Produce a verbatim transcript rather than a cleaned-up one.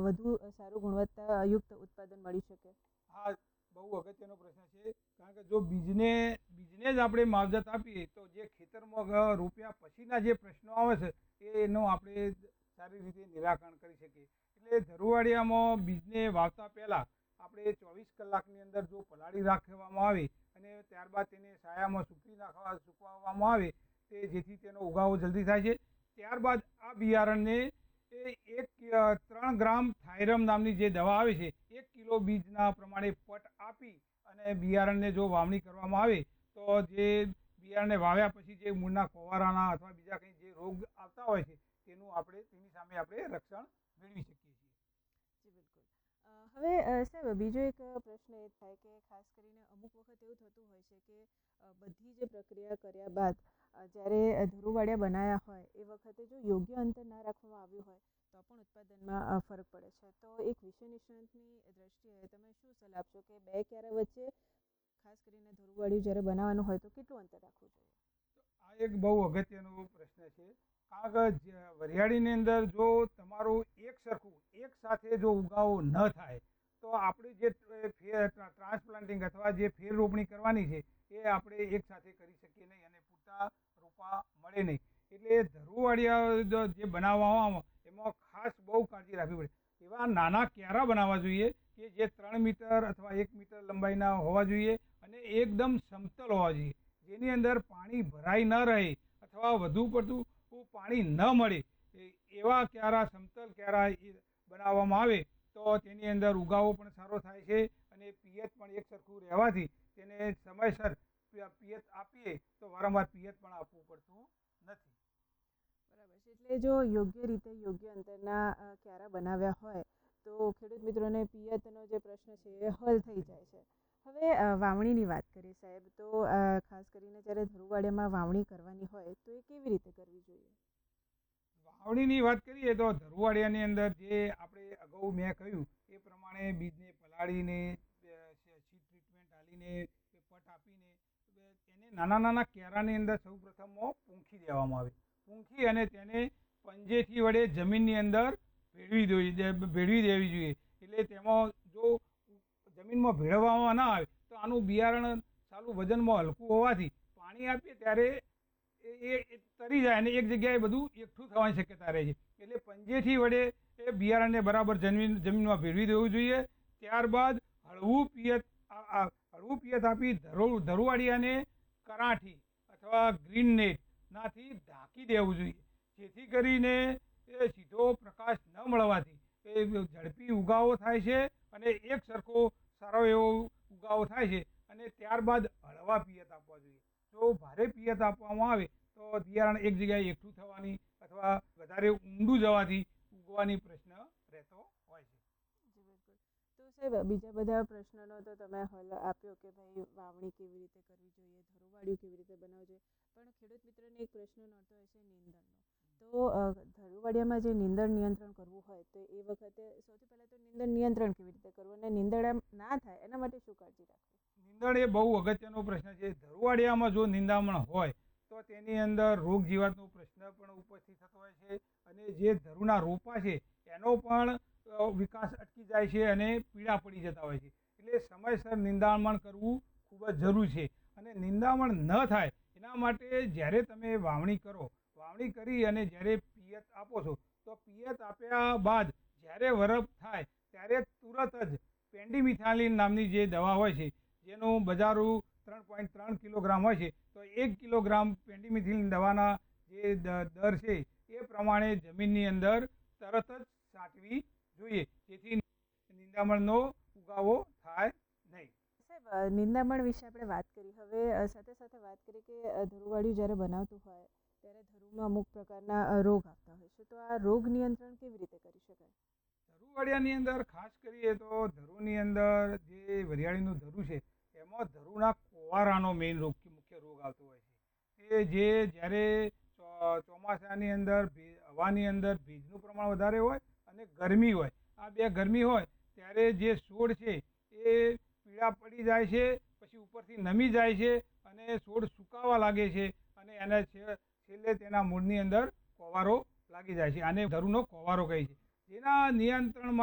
વધુ સારું ગુણવત્તાયુક્ત ઉત્પાદન મળી શકે? હા, બહુ અગત્યનો પ્રશ્ન છે. કારણ કે જો બીજને બીજને જ આપણે માવજત આપીએ તો જે ખેતરમાં રોપ્યા પછીના જે પ્રશ્નો આવે છે એનું આપણે સારી રીતે નિરાકરણ કરી શકીએ. એટલે ધરુવાડિયામાં બીજને વાવતા પહેલાં આપણે ચોવીસ કલાકની અંદર જો પલાળી રાખવામાં આવે અને ત્યારબાદ તેને છાયામાં સૂકવી નાખવા સૂકવવામાં આવે તે જેથી તેનો ઉગાવો જલ્દી થાય છે. ત્યારબાદ આ બિયારણને એ એક ત્રણ ગ્રામ થાયરમ નામની જે દવા આવે છે એક કિલો બીજના પ્રમાણે પટ આપી અને બિયારણને જો વાવણી કરવામાં આવે તો જે બિયારણને વાવ્યા પછી જે મૂળના કોવારાના અથવા બીજા કંઈ જે રોગ આવતા હોય છે તેનું આપણે તેની સામે આપણે રક્ષણ મેળવી શકીએ છીએ. જી બિલકુલ. હવે સાહેબ બીજો એક પ્રશ્ન એ થાય કે ખાસ કરીને અમુક વખત એવું થતું હોય છે કે બધી જ પ્રક્રિયા કર્યા બાદ જ્યારે ધરુવાડિયા બનાવ્યા હોય એ વખતે જો યોગ્ય અંતર ના રાખવામાં આવ્યું હોય તો પણ ઉત્પાદનમાં ફરક પડે છે. તો એક વિષય નિષ્ણાતની દ્રષ્ટિએ તમે શું સલાહ આપશો કે બે ક્યારા વચ્ચે ખાસ કરીને ધરુવાડિયું જ્યારે બનાવવાનું હોય તો કેટલું અંતર રાખવું જોઈએ? આ એક બહુ અગત્યનો પ્રશ્ન છે. કારણ કે વરિયાળીની અંદર જો તમારું એક સરખું એક સાથે જો ઉગાવો ન થાય તો આપણે જે ફેર ટ્રાન્સપ્લાન્ટિંગ અથવા જે ફેર રોપણી કરવાની છે એ આપણે એક સાથે કરી શકીએ નહીં અને પૂરતા રોપા મળે નહીં. એટલે ધરુવાડિયા જે બનાવવામાં એમાં ખાસ બહુ કાળજી રાખવી પડે. એવા નાના ક્યારા બનાવવા જોઈએ કે જે ત્રણ મીટર અથવા એક મીટર લંબાઈના હોવા જોઈએ અને એકદમ સમતલ હોવા જોઈએ, જેની અંદર પાણી ભરાઈ ન રહે અથવા વધુ પડતું પાણી ન મળે એવા ક્યારા સમતલ ક્યારા બનાવવામાં આવે તો તેની અંદર ઉગાવો પણ સારો થાય છે અને પિયત પણ એક સરખું રહેવાથી તેને સમયસર પિયત આપીએ તો વારંવાર પિયત પણ આપવું પડતું નથી. બરાબર છે. એટલે જો યોગ્ય રીતે યોગ્ય અંતરના ક્યારા બનાવ્યા હોય તો ખેડૂત મિત્રોને પિયતનો જે પ્રશ્ન છે એ હલ થઈ જાય છે. હવે વાવણીની વાત કરીએ સાહેબ, તો ખાસ કરીને જ્યારે ધરુવાડિયામાં વાવણી કરવાની હોય તો એ કેવી રીતે કરવી જોઈએ? વાવણીની વાત કરીએ તો ધરુવાડિયાની અંદર જે આપણે અગાઉ મેં કહ્યું એ પ્રમાણે બીજને પલાળીને સીડ ટ્રીટમેન્ટ આલીને પટ આપીને એને નાના નાના ક્યારાની અંદર સૌ પ્રથમ પૂંખી દેવામાં આવે. પૂંખી અને તેને પંજેથી વડે જમીનની અંદર ભેળવી દેવી ભેળવી દેવી જોઈએ. એટલે તેમાં જો જમીનમાં ભેળવવામાં ના આવે તો આનું બિયારણ સારું વજનમાં હલકું હોવાથી પાણી આપીએ ત્યારે એ તરી જાય અને એક જગ્યાએ બધું એકઠું થવાની શક્યતા રહે છે. એટલે પંજેથી વડે એ બિયારણને બરાબર જમીન જમીનમાં ભેળવી દેવું જોઈએ. ત્યારબાદ હળવું પિયત હળવું પિયત આપી ધરુ ધરુવાડિયાને કરાઠી અથવા ગ્રીન નેટ નાથી ઢાંકી દેવું જોઈએ, જેથી કરીને એ સીધો પ્રકાશ ન મળવાથી એ ઝડપી ઉગાવો થાય છે અને એક સરખો સારો એવો ઉગાવો થાય છે. અને ત્યારબાદ હળવા પિયત આપવા જોઈએ. જો ભારે પિયત આપવામાં આવે તો બિયારણ એક જગ્યાએ એકઠું થવાની અથવા વધારે ઊંડું જવાથી ઉગવાની પ્રશ્ન રહેતો હોય છે. જી બિલકુલ. તો સાહેબ બીજા બધા પ્રશ્નનો તો તમે હલ આપ્યો કે ભાઈ વાવણી કેવી રીતે કરવી જોઈએ, ધરુવાડિયું કેવી રીતે બનાવવું જોઈએ, પણ ખેડૂત મિત્રોને એક પ્રશ્ન નડતો હોય છે નીંદણનો. તો ધરુવાડિયામાં જે નીંદણ નિયંત્રણ કરવું હોય તો એ વખતે સૌથી પહેલાં તો નીંદણ નિયંત્રણ કેવી રીતે કરવું અને નીંદણ ના થાય એના માટે શું કાળજી રાખવી? નીંદણ એ બહુ અગત્યનો પ્રશ્ન છે. ધરુવાડિયામાં જો નિંદામણ હોય તો તેની અંદર રોગ જીવાતનો પ્રશ્ન પણ ઉપસ્થિત થતો હોય છે અને જે ધરુના રોપા છે એનો પણ વિકાસ અટકી જાય છે અને પીળા પડી જતા હોય છે. એટલે સમયસર નિંદામણ કરવું ખૂબ જ જરૂરી છે. અને નિંદામણ ન થાય એના માટે જ્યારે તમે વાવણી કરો, વાવણી કરી અને જ્યારે પિયત આપો છો તો પિયત આપ્યા બાદ જ્યારે વરફ થાય ત્યારે તુરત જ પેન્ડીમિથાલિન નામની જે દવા હોય છે જેનું બજારું ત્રણ પોઈન્ટ ત્રણ કિલોગ્રામ હોય છે તો એક કિલોગ્રામ પેન્ડીમિથાલિન દવાના જે દર છે એ પ્રમાણે જમીનની અંદર તરત જ છાંટવી જોઈએ, જેથી નિંદામણનો ઉગાવો થાય નહીં. સાહેબ નિંદામણ વિશે આપણે વાત કરી. હવે સાથે સાથે વાત કરી કે ધરુવાડિયું જ્યારે બનાવતું હોય ત્યારે ધરુમાં અમુક પ્રકારના રોગ આવતા હોય છે, તો આ રોગ નિયંત્રણ કેવી રીતે કરી શકાય? ધરુવાડિયાની અંદર ખાસ કરીએ તો ધરુની અંદર જે વરિયાળીનું ધરુ છે એમાં ધરુના કોવારાનો મેઇન રોગ મુખ્ય રોગ આવતો હોય છે. એ જે જ્યારે ચોમાસાની અંદર હવાની અંદર ભેજનું પ્રમાણ વધારે હોય અને ગરમી હોય, આ બે ગરમી હોય ત્યારે જે છોડ છે એ પીળા પડી જાય છે, પછી ઉપરથી નમી જાય છે અને છોડ સુકાવા લાગે છે અને એને છેલ્લે તેના મૂળની અંદર કોવારો લાગી જાય છે. આને ધરુનો કોવારો કહે છે. જેના નિયંત્રણ